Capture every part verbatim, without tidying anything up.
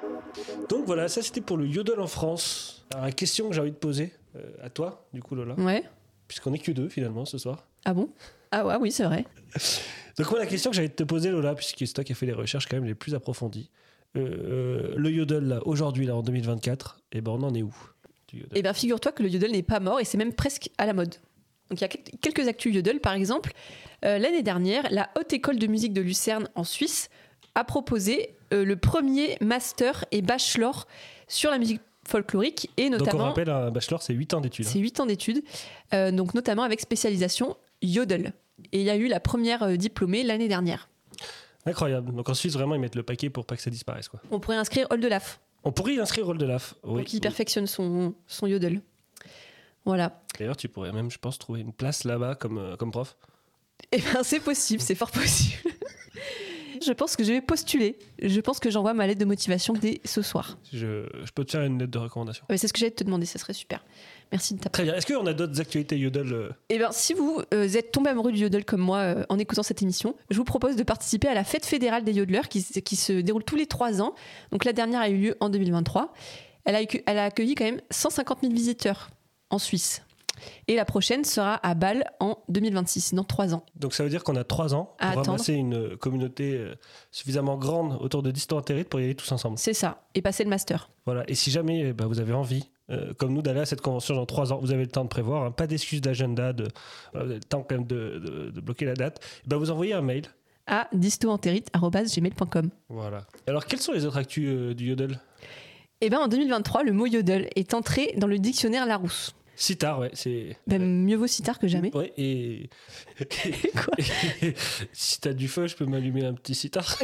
Donc voilà, ça c'était pour le yodel en France. Alors, la question que j'ai envie de poser euh, à toi, du coup Lola, Ouais. puisqu'on est que deux finalement ce soir. Ah bon? Ah ouais, oui, c'est vrai. Donc moi la question que j'ai envie de te poser Lola, puisque c'est toi qui as fait les recherches quand même les plus approfondies, euh, euh, le yodel là, aujourd'hui là en deux mille vingt-quatre, et ben on en est où du yodel? Eh bien, figure-toi que le yodel n'est pas mort et c'est même presque à la mode. Donc il y a quelques actus yodel, par exemple. Euh, l'année dernière, la Haute École de musique de Lucerne en Suisse a proposé euh, le premier master et bachelor sur la musique folklorique et notamment... Donc on rappelle, un bachelor c'est huit ans d'études. C'est huit ans d'études, euh, donc notamment avec spécialisation yodel. Et il y a eu la première euh, diplômée l'année dernière. Incroyable. Donc en Suisse vraiment ils mettent le paquet pour pas que ça disparaisse quoi. On pourrait inscrire Oldelaf. On pourrait y inscrire Rôle de Laf. Oui. Donc il perfectionne son, son yodel. Voilà. D'ailleurs tu pourrais même je pense trouver une place là-bas comme, euh, comme prof. Eh bien c'est possible, c'est fort possible. Je pense que je vais postuler. Je pense que j'envoie ma lettre de motivation dès ce soir. Je, je peux te faire une lettre de recommandation. Ouais, c'est ce que j'allais te demander, ça serait super. Merci de ta Très bien. Est-ce qu'on a d'autres actualités yodel euh... Eh bien, si vous euh, êtes tombé amoureux du yodel comme moi euh, en écoutant cette émission, je vous propose de participer à la fête fédérale des yodeleurs qui, qui se déroule tous les trois ans. Donc la dernière a eu lieu en deux mille vingt-trois. Elle a, elle a accueilli quand même cent cinquante mille visiteurs en Suisse. Et la prochaine sera à Bâle en deux mille vingt-six, dans trois ans. Donc ça veut dire qu'on a trois ans pour À ramasser une communauté euh, suffisamment grande autour de Distant Territe pour y aller tous ensemble. C'est ça, et passer le master. Voilà. Et si jamais eh ben, vous avez envie, euh, comme nous, d'aller à cette convention dans trois ans, vous avez le temps de prévoir, hein, pas d'excuses d'agenda, de, voilà, vous avez le temps quand même de, de, de bloquer la date, eh ben, vous envoyez un mail. À distoenterite arobase gmail point com. Voilà. Alors quelles sont les autres actus euh, du yodel? Eh bien en deux mille vingt-trois, le mot yodel est entré dans le dictionnaire Larousse. Sitar, ouais, c'est. Ben, ouais. Mieux vaut sitar que jamais. Ouais, et. Quoi et... Si t'as du feu, je peux m'allumer un petit sitar.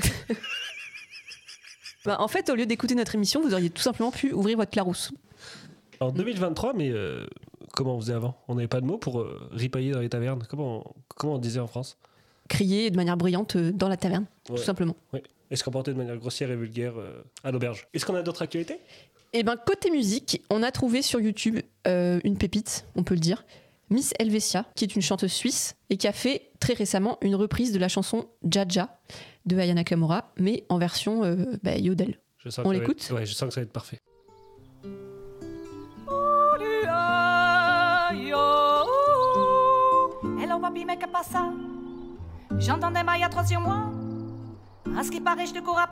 Ben, en fait, au lieu d'écouter notre émission, vous auriez tout simplement pu ouvrir votre Larousse. En deux mille vingt-trois, mais euh, comment on faisait avant? On n'avait pas de mots pour euh, ripailler dans les tavernes. Comment on, comment on disait en France? Crier de manière bruyante dans la taverne, ouais. Tout simplement. Ouais. Et se comporter de manière grossière et vulgaire euh, à l'auberge. Est-ce qu'on a d'autres actualités? Eh ben, côté musique, on a trouvé sur YouTube euh, une pépite, on peut le dire, Miss Helvetia, qui est une chanteuse suisse et qui a fait très récemment une reprise de la chanson Jaja de Aya Nakamura, mais en version euh, bah, yodel. Je sens on que l'écoute? Être... Ouais, je sens que ça va être parfait. Hello papi, mais que passa? J'entendais Maya trois sur moi. À ce qui paraît, je te cours après.